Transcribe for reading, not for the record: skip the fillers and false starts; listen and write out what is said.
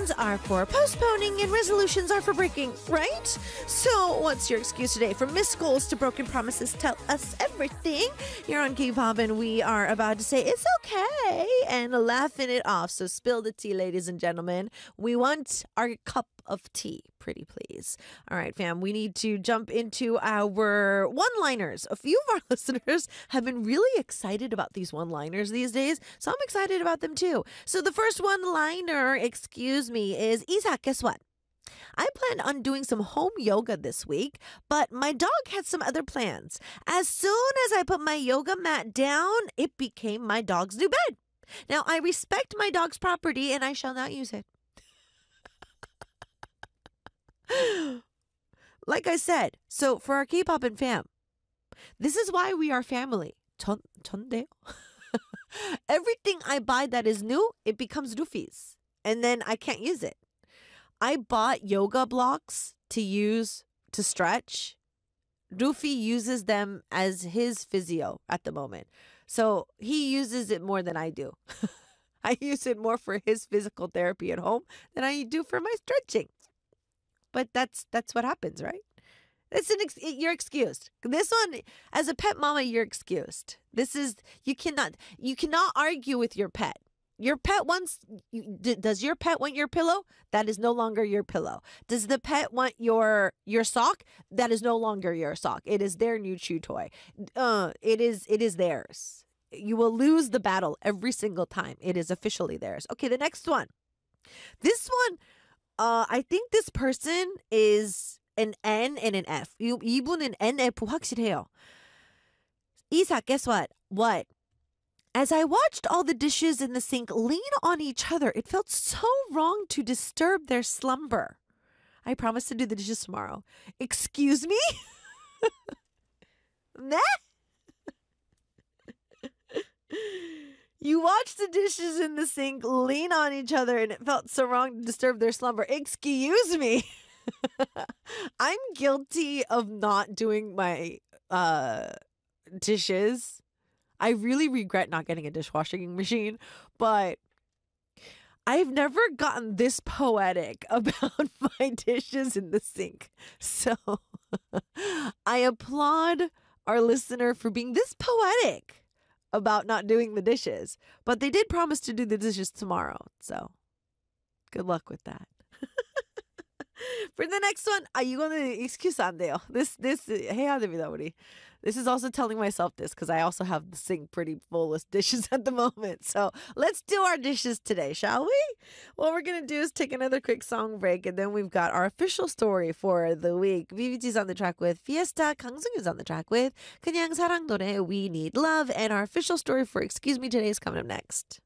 Resolutions are for postponing and resolutions are for breaking, right? So, what's your excuse today? From missed goals to broken promises, tell us everything. You're on K-pop and we are about to say it's okay and laughing it off. So, spill the tea, ladies and gentlemen. We want our cup of tea, pretty please. All right, fam, we need to jump into our one-liners. A few of our listeners have been really excited about these one-liners these days, so I'm excited about them too. So the first one-liner, excuse me, is Isa, guess what? I planned on doing some home yoga this week, but my dog had some other plans. As soon as I put my yoga mat down, it became my dog's new bed. Now, I respect my dog's property and I shall not use it. Like I said, so for our K-pop and fam, this is why we are family. 전데요? Everything I buy that is new, it becomes Luffy's. And then I can't use it. I bought yoga blocks to use to stretch. Luffy uses them as his physio at the moment. So he uses it more than I do. I use it more for his physical therapy at home than I do for my stretching. But that's what happens, right? You're excused. This one, as a pet mama, you're excused. You cannot argue with your pet. Your pet does your pet want your pillow? That is no longer your pillow. Does the pet want your sock? That is no longer your sock. It is their new chew toy. It is theirs. You will lose the battle every single time. It is officially theirs. Okay, the next one. This one, I think this person is an N and an F. 이분은 NF 확실해요. Isa, guess what? What? As I watched all the dishes in the sink lean on each other, it felt so wrong to disturb their slumber. I promise to do the dishes tomorrow. Excuse me? Nah? You watched the dishes in the sink lean on each other and it felt so wrong to disturb their slumber. Excuse me. I'm guilty of not doing my dishes. I really regret not getting a dishwashing machine, but I've never gotten this poetic about my dishes in the sink. So I applaud our listener for being this poetic about not doing the dishes. But they did promise to do the dishes tomorrow. So good luck with that. For the next one, 이거는 excuse 안 돼요. This 해야 됩니다, 우리. This is also telling myself this because I also have the sink pretty full with dishes at the moment. So let's do our dishes today, shall we? What we're going to do is take another quick song break and then we've got our official story for the week. BBT's on the track with Fiesta, 강승규's on the track with 그냥 사랑 노래 We Need Love, and our official story for Excuse Me today is coming up next.